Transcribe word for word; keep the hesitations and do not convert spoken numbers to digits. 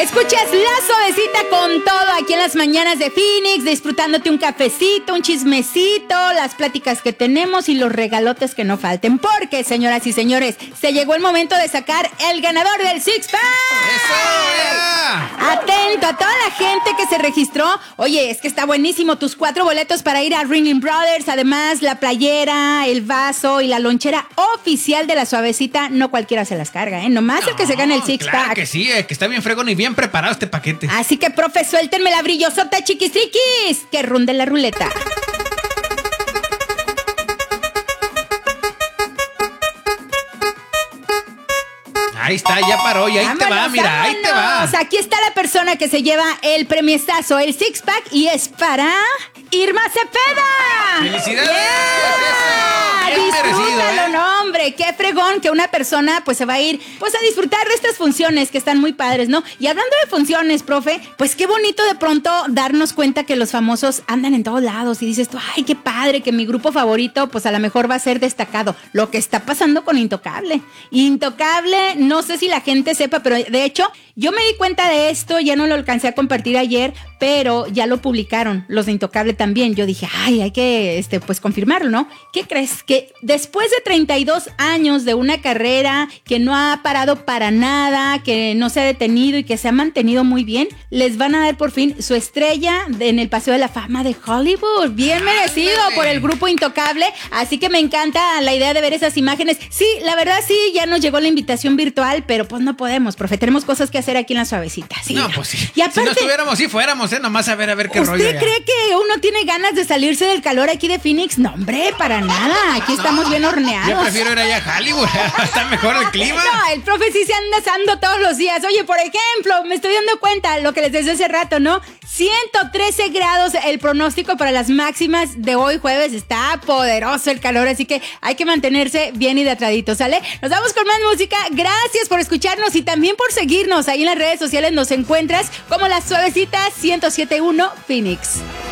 Escuchas La Suavecita con todo aquí en las mañanas de Phoenix, disfrutándote un cafecito, un chismecito, las pláticas que tenemos y los regalotes que no falten. Porque, señoras y señores, se llegó el momento de sacar el ganador del Six Pack. ¡Eso, ya! Atento a toda la gente que se registró. Oye, es que está buenísimo tus cuatro boletos para ir a Ringling Brothers. Además, la playera, el vaso y la lonchera oficial de La Suavecita. No cualquiera se las carga, ¿eh? Nomás no, el que se gane el Six claro Pack. que sí, eh, que está bien fregón y bien preparado este paquete. Así que, profe, suéltenme la brillosota, chiquistriquis. Que runde la ruleta. Ahí está, ya paró y ahí vámonos, te va, mira, vámonos. Ahí te va. Aquí está la persona que se lleva el premiestazo, el Six Pack, y es para Irma Cepeda. ¡Felicidades! Yeah. Bien Disfrútalo, ¿eh? no, hombre, qué fregón que una persona pues se va a ir pues a disfrutar de estas funciones que están muy padres, ¿no? Y hablando de funciones, profe, pues qué bonito de pronto darnos cuenta que los famosos andan en todos lados y dices tú, ay, qué padre que mi grupo favorito pues a lo mejor va a ser destacado. Lo que está pasando con Intocable. Intocable, no sé si la gente sepa, pero de hecho yo me di cuenta de esto, ya no lo alcancé a compartir ayer, pero ya lo publicaron, los de Intocable también. Yo dije, ay, hay que este, pues confirmarlo, ¿no? ¿Qué crees? Que después de treinta y dos años de una carrera que no ha parado para nada, que no se ha detenido y que se ha mantenido muy bien, les van a dar por fin su estrella en el Paseo de la Fama de Hollywood. Bien merecido por el grupo Intocable, así que me encanta la idea de ver esas imágenes. Sí, la verdad sí, ya nos llegó la invitación virtual, pero pues no podemos, profe, tenemos cosas que hacer aquí en La Suavecita. Sí, no, pues sí. Y aparte, si no estuviéramos, sí fuéramos, ¿eh? Nomás a ver, a ver qué rollo. ¿Usted cree que uno tiene ganas de salirse del calor aquí de Phoenix? No, hombre, para nada. Aquí estamos bien horneados. Yo prefiero ir allá a Hollywood. Está mejor el clima. No, el profe sí se anda asando todos los días. Oye, por ejemplo, me estoy dando cuenta lo que les decía hace rato, ¿no? ciento trece grados el pronóstico para las máximas de hoy jueves. Está poderoso el calor, así que hay que mantenerse bien hidrataditos, ¿sale? Nos vamos con más música. Gracias por escucharnos y también por seguirnos. Ahí en las redes sociales nos encuentras como La Suavecita ciento siete punto uno Phoenix.